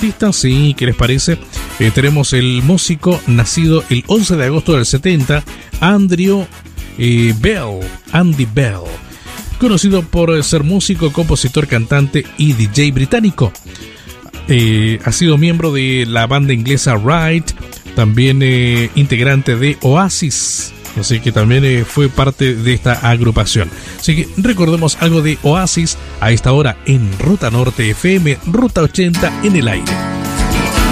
artistas, sí, ¿qué les parece? Tenemos el músico nacido el 11 de agosto del 70, Andy Bell, conocido por ser músico, compositor, cantante y DJ británico. Ha sido miembro de la banda inglesa Ride, también integrante de Oasis, así que también fue parte de esta agrupación. Así que recordemos algo de Oasis a esta hora en Ruta Norte FM, Ruta 80 en el aire.